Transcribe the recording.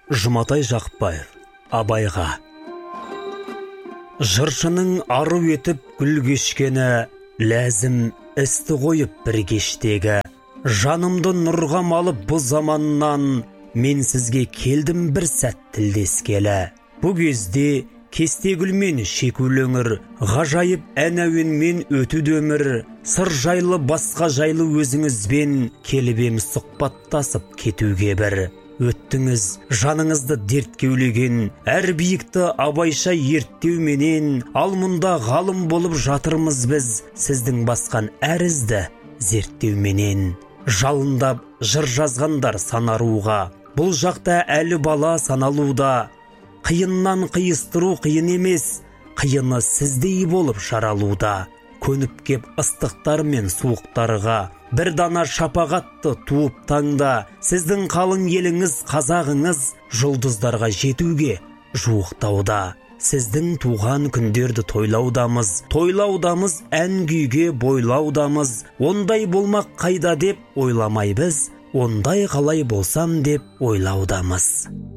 Жұматай Жақыпбаев, Абайға. Жыршының ару етіп гүл кешкені, ләзім істі қойып бір кештегі. Жанымды нұрға малып бұл заманнан, мен сізге келдім бір сәт тілдескелі. Бұл кезде кесте гүлмен шекулеңір, ғажайып ән әуенмен өтуді өмір. Сыр жайлы басқа жайлы өзіңізбен, келіп ем сұхбаттасып кетуге бір. Өттіңіз жаныңызды дерт кеулеген, әр биікті абайша ерттеуменен. Ал мұнда ғалым болып жатырмыз біз, сіздің басқан әр ізді зерттеуменен. Жалындап жыр жазғандар санаруға, бұл жақта әлі бала саналуда. Қиыннан қиыстыру қиын емес, қиыны сіздей болып жаралуда. Көніп кеп ыстықтар мен суықтарға, бір дана шапағатты туып таңда. Сіздің қалың еліңіз қазағыңыз, жұлдыздарға жетуге жуықтауда. Сіздің туған күндерді тойлаудамыз, ән күйге бойлаудамыз. Ондай болмақ қайда деп ойламай біз, ондай қалай болсам деп ойлаудамыз.